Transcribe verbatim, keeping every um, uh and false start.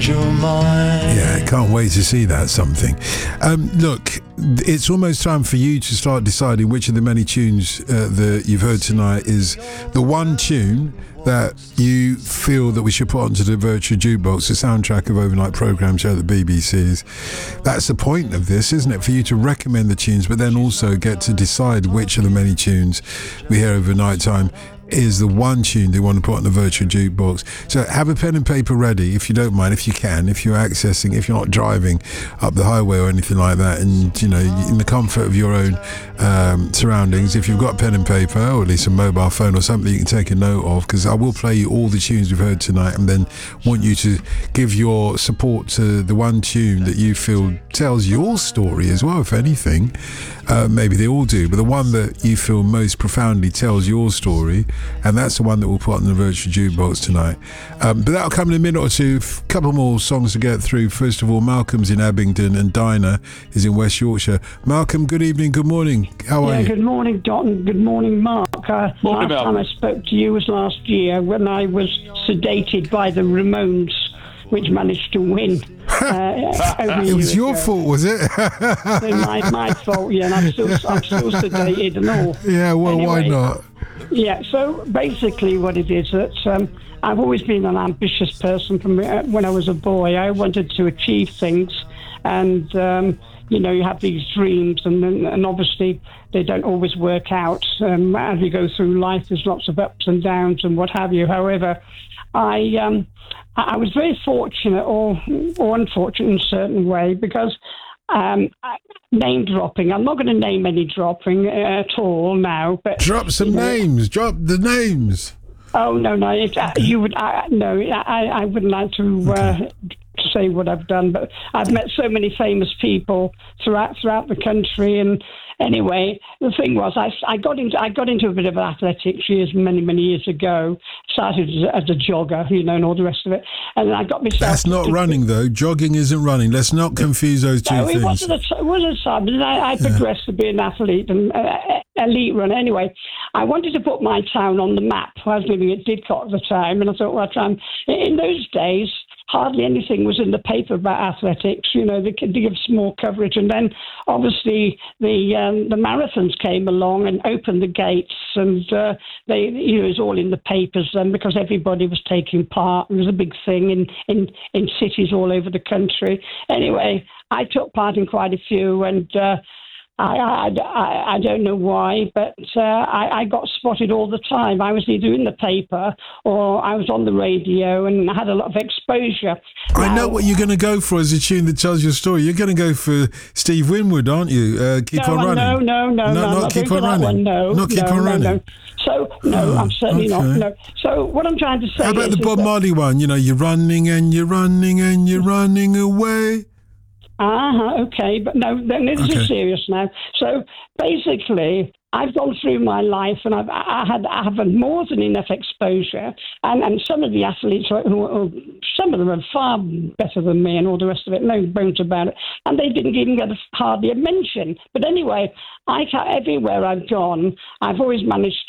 Yeah, I can't wait to see that something. Um, look, it's almost time for you to start deciding which of the many tunes uh, that you've heard tonight is the one tune that you feel that we should put onto the virtual jukebox, the soundtrack of overnight programmes here at the B B C's. That's the point of this, isn't it? For you to recommend the tunes, but then also get to decide which of the many tunes we hear overnight time is the one tune they want to put on the virtual jukebox. So have a pen and paper ready, if you don't mind, if you can, if you're accessing, if you're not driving up the highway or anything like that, and, you know, in the comfort of your own um, surroundings, if you've got pen and paper, or at least a mobile phone or something you can take a note of, because I will play you all the tunes we've heard tonight and then want you to give your support to the one tune that you feel tells your story as well, if anything. Uh, maybe they all do, but the one that you feel most profoundly tells your story, and that's the one that we'll put on the virtual jukebox tonight. Um, but that'll come in a minute or two. A couple more songs to get through. First of all, Malcolm's in Abingdon and Dinah is in West Yorkshire. Malcolm, good evening, good morning. How are yeah, you? Good morning, Don. Good morning, Mark. Uh, Morning, last Malcolm. time I spoke to you was last year when I was sedated by the Ramones, which managed to win. Uh, over It was a your ago. fault, was it? So my, my fault, yeah, and I'm still, I'm still sedated and all. Yeah, well, why Anyway, not? Yeah, so basically what it is that um, I've always been an ambitious person from uh, when I was a boy. I wanted to achieve things, and um, you know, you have these dreams, and and obviously they don't always work out. Um, as we go through life, there's lots of ups and downs and what have you. However, I um, I was very fortunate, or or unfortunate in a certain way, because um, name dropping. I'm not going to name any dropping uh, at all now, but Drop some you know, names. Drop the names. Oh no, no, it, uh, you would uh, no, I, I wouldn't like to uh, say what I've done, but I've met so many famous people throughout throughout the country. And anyway, the thing was, I, I got into I got into a bit of athletics years, many many years ago. Started as a, as a jogger, you know, and all the rest of it. And I got myself. That's not to, running, though. Jogging isn't running. Let's not confuse those two No, it things. wasn't a, it wasn't a time, but I, I progressed to be an athlete and uh, elite runner. Anyway, I wanted to put my town on the map. I was living at Didcot at the time, and I thought, well, I'm, in those days, hardly anything was in the paper about athletics. You know, they could give small coverage, and then obviously the um, the marathons came along and opened the gates, and uh, they, you know, it was all in the papers then because everybody was taking part. It was a big thing in in in cities all over the country. Anyway, I took part in quite a few, and uh, I, I, I, I don't know why, but uh, I, I got spotted all the time. I was either in the paper or I was on the radio, and I had a lot of exposure. I Now, know what you're going to go for as a tune that tells your story. You're going to go for Steve Winwood, aren't you? Uh, keep no, on running. No, no, no, no, no. I'm not not keep going on for that running. one, no, not keep no, on no, running. no. So, no, I'm certainly okay. not. No. So, what I'm trying to say How about is, the Bob is that, Marley one? You know, you're running and you're running and you're running away. Uh-huh, okay, but no, then this Okay. is serious now. So basically, I've gone through my life, and I've I had I have had more than enough exposure, and, and some of the athletes, who, who, some of them are far better than me, and all the rest of it. No bones about it, and they didn't even get a, hardly a mention. But anyway, I ca- everywhere I've gone, I've always managed